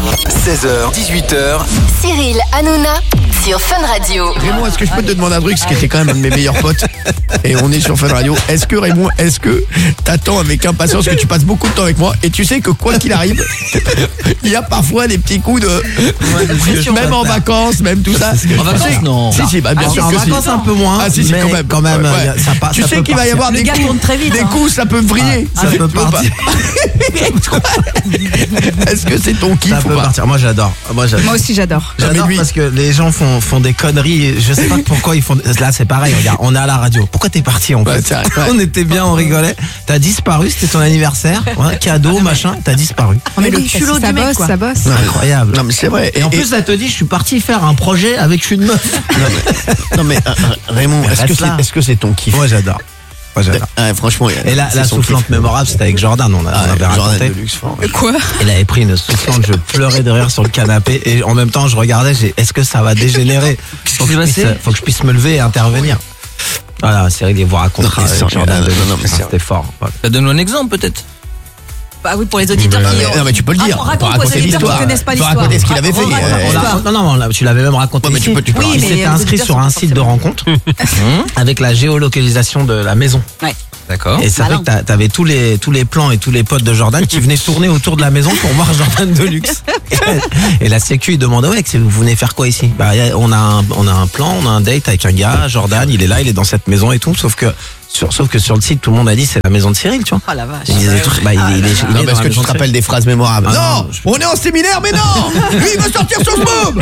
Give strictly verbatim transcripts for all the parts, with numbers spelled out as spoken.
seize heures, dix-huit heures. Cyril Hanouna sur Fun Radio. Raymond, est-ce que je peux te demander un truc, ce qui était quand même un de mes meilleurs potes, et on est sur Fun Radio. Est-ce que Raymond, est-ce que t'attends avec impatience que tu passes beaucoup de temps avec moi, et tu sais que quoi qu'il arrive, il y a parfois des petits coups de, ouais, même en vacances, même tout ça. En vacances, non. Si, si, bah, bien ah, sûr en que vacances si. un peu moins. Ah si, si, mais quand même. Quand même, ouais, ouais. Ça, ça, tu ça sais qu'il va y avoir Le des gars coups, tourne très vite, des hein. coups, ça peut vriller. Ah, ça fait- peut tu vois pas. partir. Est-ce que c'est ton kiff Ça ou peut pas? partir. Moi, j'adore. Moi, j'adore. Moi aussi j'adore. Non, mais J'adore lui- parce que les gens font, font des conneries. Je sais pas pourquoi ils font. Là, c'est pareil. Regarde, on est à la radio. Pourquoi t'es parti en Ouais, fait? c'est vrai, ouais. On était bien, on rigolait. T'as disparu, c'était ton anniversaire. Ouais, cadeau, machin. T'as disparu. Mais le oui, parce culot que ça du mec, bosse, quoi. ça bosse. Ouais. Incroyable. Non mais c'est vrai. Et en plus, elle te dit, je suis parti faire un projet avec une meuf. non mais euh, Raymond, Mais est-ce que reste là. c'est est-ce que c'est ton kiff? Moi, j'adore. Moi, j'adore. Ah, franchement, Et là, c'est la son soufflante kiff. mémorable, c'était avec Jordan. On, a, Ah, on avait Jordan raconté. de luxe, fort. Quoi? Elle avait pris une soufflante, je pleurais de rire sur le canapé et en même temps je regardais, j'ai est-ce que ça va dégénérer? Qu'est-ce Faut qui que s'est je puisse- passé Faut que je puisse me lever et intervenir. Voilà, Cyril, il vous racontera Non, mais avec c'est- Jordan de non, non, Luxe. mais c'est- C'était fort. Voilà. Bah, donne-nous un exemple peut-être. Bah oui, pour les auditeurs Non qui mais, non, mais tu peux le dire. Raconte, Tu peux raconte aux raconter auditeurs qui l'histoire. connaissent pas Tu peux l'histoire. raconter ce qu'il avait fait. Raconte, euh, On l'a- l'histoire. non, non, là, tu l'avais même raconté Ouais, mais tu ici. peux- tu peux Oui, Il mais s'était les inscrit auditeurs sur sont un pas site de forcément- rencontre avec la géolocalisation de la maison. Ouais. D'accord. Et ça fait Malin. que t'a- t'avais tous les, tous les plans et tous les potes de Jordan qui venaient tourner autour de la maison pour voir Jordan de luxe. Et la sécu, il demandait, ouais, que vous venez faire quoi ici? Bah, y a- on a un, on a un plan, on a un date avec un gars, Jordan, il est là, il est dans cette maison et tout, sauf que, sur, sauf que sur le site, tout le monde a dit, c'est la maison de Cyril, tu vois. Oh la vache. Il disait tout, bah, il, il est, il Non, est parce dans que la tu maison te de rappelles des phrases mémorables. Ah, non, non, je- on est en séminaire, mais non. Lui, il veut sortir sur ce boom.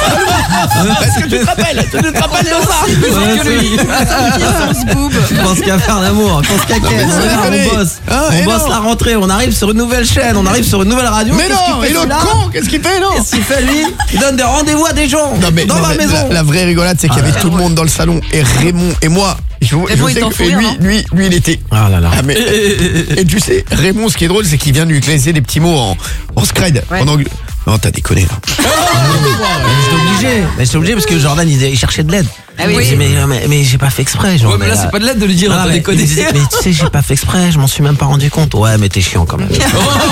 Est-ce que tu te rappelles? Tu te rappelles de ça? Cyril. Ouais, c'est- Je pense qu'à faire l'amour, qu'on se caquette, mais sans on déconner. bosse, Ah, on et bosse non. la rentrée, on arrive sur une nouvelle chaîne, on arrive sur une nouvelle radio. Mais Qu'est-ce qu'il non, fait, et l'autre celui-là con, qu'est-ce qu'il fait, non? Qu'est-ce qu'il fait lui? Il donne des rendez-vous à des gens Non mais, dans non, ma mais maison. la, la vraie rigolade, c'est qu'il y avait tout le monde dans le salon et Raymond et moi. Je, je Raymond, il sais t'en que fout et rire, lui, non lui, lui, il était. Ah là là. Ah, mais, et tu sais, Raymond, ce qui est drôle, c'est qu'il vient de lui laisser des petits mots en, en scred, Ouais. en anglais. Non, t'as déconné là. Mais j'étais obligé. Mais j'étais obligé parce que Jordan il, il cherchait de l'aide. Ah oui. Il disait, mais, mais, mais j'ai pas fait exprès. Genre, Ouais, mais là c'est pas de l'aide de lui dire, Ah, t'as mais, déconné. il disait, mais tu sais, j'ai pas fait exprès, je m'en suis même pas rendu compte. Ouais, mais t'es chiant quand même. ouais,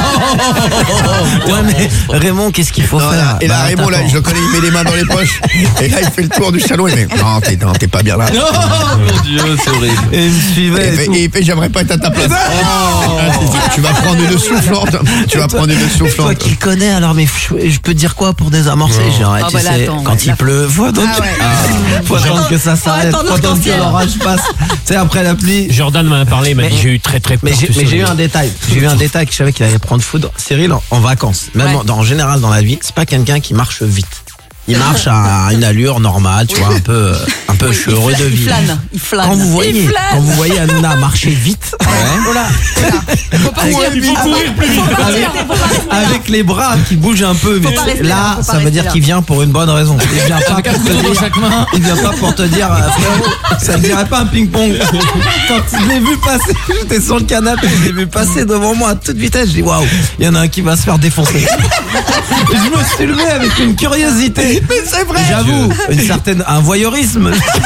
mais Raymond, qu'est-ce qu'il faut Non, faire? là, et là, Bah, Raymond, là, t'attends. je le connais, il met les mains dans les poches. Et là, il fait le tour du salon. Il fait, non, t'es, non, t'es pas bien là. Oh mon dieu, c'est horrible. Et il me Et suivait. il et fait, tout. et il fait, j'aimerais pas être à ta place. Ah, si, si, tu vas prendre une soufflante. Tu vas prendre une Toi soufflante. qui le connais, alors, mais je, je peux te dire quoi pour désamorcer? Genre, Ah, tu bah là, sais, attends, quand ouais, il là- pleut, faut attendre, Ah ouais. faut attendre que ça s'arrête, attendre faut attendre que l'arc-en-ciel. l'orage passe. Tu sais, après la pluie. Jordan m'a parlé, il m'a Mais- dit j'ai eu très très peur. Mais j'ai, tu sais, mais j'ai eu au un début. détail. J'ai eu un détail que je savais qu'il allait prendre foudre. Cyril, en, en vacances, même Ouais. en, dans- en général dans la vie, c'est pas quelqu'un qui marche vite. Il marche à une allure normale, tu vois, un peu, euh, un peu, je suis heureux de Il vivre. flâne. Il flâne. Quand vous voyez, Il flâne. quand vous voyez Hanouna marcher vite, voilà, Faut pas avec, courir vite. avec, avec les bras qui bougent un peu, mais pas rester là, là, faut pas ça veut rester dire là. qu'il vient pour une bonne raison. Il vient pas pour te couteau dans dire, chaque main. il vient pas pour te dire, euh, frérot, ça ne dirait pas un ping-pong. Quand je l'ai vu passer, j'étais sur le canapé, je l'ai vu passer devant moi à toute vitesse, je dis waouh, il y en a un qui va se faire défoncer. Et je me suis levé avec une curiosité. Mais c'est vrai. J'avoue, une certaine, un voyeurisme,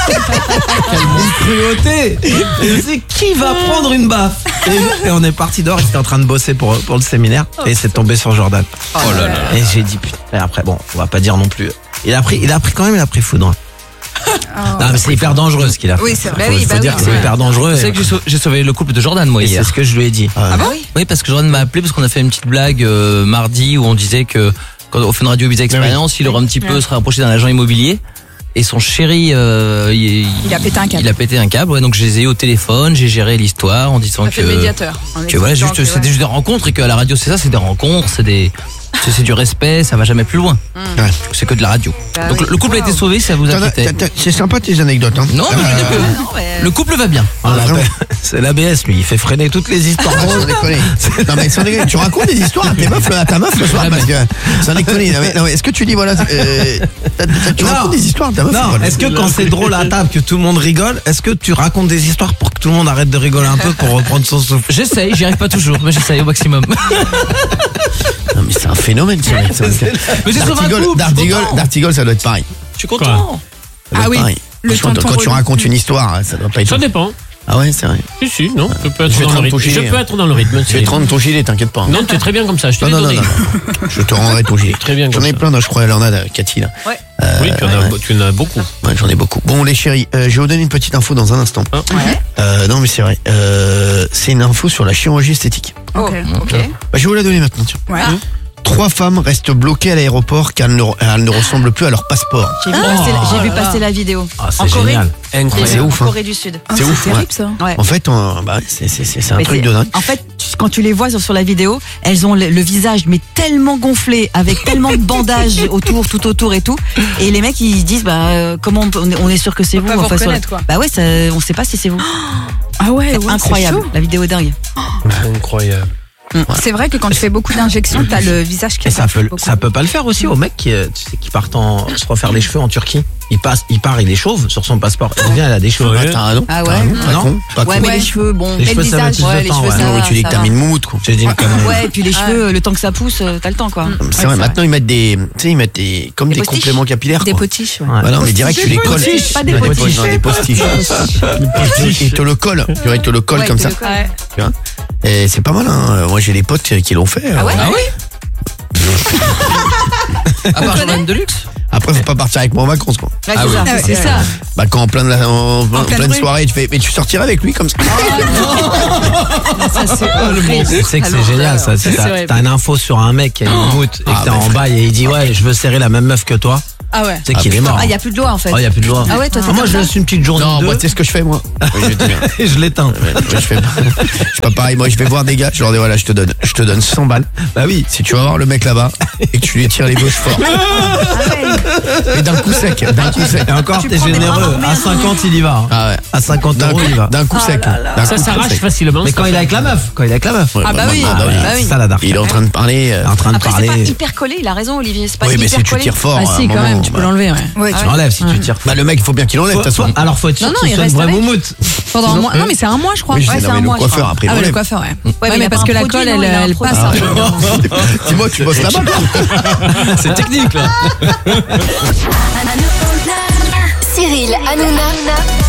une cruauté. Et je me suis dit, qui va prendre une baffe? Et, et on est parti dehors, il était en train de bosser pour, pour le séminaire, et c'est tombé sur Jordan. Oh là là. Et j'ai dit putain. Et après bon, on va pas dire non plus. Il a pris, il a pris quand même, il a pris foudre. Non mais c'est hyper dangereux ce qu'il a fait. Oui, c'est vrai. Faut, Bah oui, faut bah dire oui, que c'est ouais. hyper dangereux. Tu sais que j'ai sau- j'ai sauvé le couple de Jordan moi Et c'est hier. ce que je lui ai dit. Ah bon? Oui, parce que Jordan m'a appelé parce qu'on a fait une petite blague euh, mardi où on disait que quand au Fun Radio Visa Expérience, il aurait un petit peu se rapproché d'un agent immobilier. Et son chéri, euh, il, Il a pété un câble. Il a pété un câble, ouais, donc je les ai eu au téléphone, j'ai géré l'histoire en disant Ça que fait le médiateur. En que voilà, expliquant juste que, c'était ouais. juste des rencontres et qu'à la radio c'est ça, c'est des rencontres, c'est des c'est c'est du respect, ça va jamais plus loin. Ouais. C'est que de la radio. Bah donc oui. le couple a été Wow. sauvé, ça vous T'en as- inquiétez. t'as- t'as- C'est sympa tes anecdotes. Hein. Non, mais je veux dire que Ah non, ouais. le couple va bien. On Ah, l'appelle- vraiment. c'est l'A B S lui, il fait freiner toutes les histoires. Ah, sans déconner. Non mais sans déconner, tu racontes des histoires à tes meufs, à ta meuf le soir parce que sans déconner. Non mais, non, mais est-ce que tu dis voilà, euh, t'as- t'as- tu Non. racontes des histoires à ta meuf? Non, voilà. est-ce que quand c'est drôle à table que tout le monde rigole, est-ce que tu racontes des histoires pour que tout le monde arrête de rigoler un peu pour reprendre son souffle? J'essaye, j'y arrive pas toujours, mais j'essaye au maximum. Non mais c'est un phénomène ce mec. ça. Mais j'ai sauvé un D'Artigol, couple, je suis d'Artigol, content. d'Artigol, ça doit être pareil. Je suis content. Ça doit Ah être oui, pareil. le Franchement, tonton quand tu relou. racontes une histoire, ça doit pas être. Ça dépend. Ah ouais, c'est vrai. Si, si, non, je peux Je être vais dans te le rendre ton rythme. Je gilet, peux hein. être dans le rythme. Je vais te rendre ton gilet, t'inquiète pas. Non, tu es très bien comme ça, je te Non, l'ai non, non, donné. non. Je te rendrai ton gilet. Très bien J'en comme ai ça. plein, là, je crois, elle en a, Cathy, là. Ouais. Euh, Oui, tu en, ouais, as, ouais. tu en as beaucoup. Ouais, j'en ai beaucoup. Bon, les chéris, euh, je vais vous donner une petite info dans un instant. Hein Ouais. Euh, non, mais c'est vrai. Euh, c'est une info sur la chirurgie esthétique. Ok. Ok. Bah, je vais vous la donner maintenant, tiens. Ouais. Trois femmes restent bloquées à l'aéroport car elles ne, elles ne ressemblent plus à leur passeport. J'ai vu, passer, j'ai vu passer la vidéo. Ah, c'est En Corée génial. Incroyable. C'est ouf, En hein. Corée du Sud. C'est ouf, terrible ouais. ça. Ouais. En fait, on- bah, c'est, c'est, c'est, c'est un Mais truc c'est- de dingue. En fait, tu- quand tu les vois sur, sur la vidéo, elles ont le, le visage mais tellement gonflé, avec tellement de bandages autour, tout autour et tout. Et les mecs ils se disent bah euh, comment on, peut- on est- on est sûr que c'est On vous. peut pas vous sur la- reconnaître, quoi. Bah ouais, ça, on sait pas si c'est vous. Ah ouais, C'est ouais, incroyable. c'est chaud. La vidéo est dingue. Incroyable. C'est vrai que quand tu fais beaucoup d'injections, t'as le visage qui Et ça s'affaisse peut, beaucoup. ça peut pas le faire aussi aux mecs qui, euh, tu sais, qui partent en, se refaire les cheveux en Turquie. Il passe, il part, il est chauve sur son passeport. Il revient, elle a des cheveux. Ouais. Ah, t'as raison. Ah ouais. T'as raison, pas Non. con, pas Ouais, con. mais Ouais. les cheveux, bon. Les Et cheveux, le ça met visage, plus ouais, de les temps. cheveux, ouais. ça Non, mais tu dis que ça t'as va. mis une moumoute, quoi. J'ai dit une connerie. Ouais, et puis les cheveux, le temps que ça pousse, euh, t'as le temps quoi. C'est Ouais, vrai, c'est maintenant ils mettent des, tu sais, ils mettent des, comme Des des postiches. compléments capillaires, Des quoi. potiches, ouais. Ouais. Voilà, mais direct, tu les colles. potiches, pas des Ouais, potiches. non, des postiches. Ils te le collent. Tu vois, ils te le collent Ouais, comme te ça. le collent. Ouais. Tu vois. Et c'est pas mal, hein. Moi, j'ai des potes qui l'ont fait. Ah ouais. Euh, Ah oui À part Jordan Deluxe. Après, faut pas partir avec moi en vacances, quoi. Ouais, Ah c'est oui. ça. Ah ouais, c'est c'est ça. Bah, quand en pleine, en, plein- pleine pleine rue. soirée, tu fais, mais tu sortirais avec lui comme ça. Ça, c'est horrible. Tu sais que c'est Alors, génial ça. ça, Si c'est t'as, horrible. t'as une info sur un mec qui a une moumoute et Ah, que t'es bah, en frère. bail et il dit ouais, je veux serrer la même meuf que toi. Ah ouais. Tu sais qu'il est mort. Ah, il y a plus de loi en fait. Oh, il y a plus de loi. Ah ouais, toi, t'es moi comme je ça laisse une petite journée Non, ou moi, deux tu sais ce que je fais, moi. Je vais te dire. et je l'éteins. Ouais, ouais, je fais, je suis pas pareil. Moi, je vais voir des gars, je leur dis voilà, je te donne, je te donne cent balles. Bah oui. Si tu vas voir le mec là-bas et que tu lui tires les bosses fort. Mais d'un coup sec, d'un coup sec. Et encore Tu t'es prends des bras généreux. armés, À hein. cinquante il y va. hein. Ah ouais. À cinquante D'un euros coup, il y va. d'un coup sec. D'un Ça coup s'arrache sec. facilement. Mais ça quand il est fait- avec la meuf, quand il est avec la meuf. Ouais, Ah bah oui, bah, bah oui. C'est ça la dark. Il est en train de parler. euh, Il est en train de Après, c'est pas parler. hyper collé, il a raison, Olivier. C'est pas Oui, mais hyper si tu collé. tires fort. Ah à si, un quand moment, même, tu bah, peux l'enlever, ouais. Ouais, Tu l'enlèves si tu tires. Bah, le mec, il faut bien qu'il enlève, de toute façon. Alors faut être sûr Non, que non, ce il soit une reste vraie avec. moumoute. Pendant un mois. Non, mais c'est un mois, je crois. Oui, je Ouais, sais, c'est non, un mais le mois, je coiffeur, crois. après, il Ah ouais, le enlève. coiffeur, ouais. Ouais, Ouais, mais mais parce que la produit, colle, non, elle il a un elle produit. passe un peu. Dis-moi, tu bosses là-bas, toi. C'est technique là. Cyril Hanouna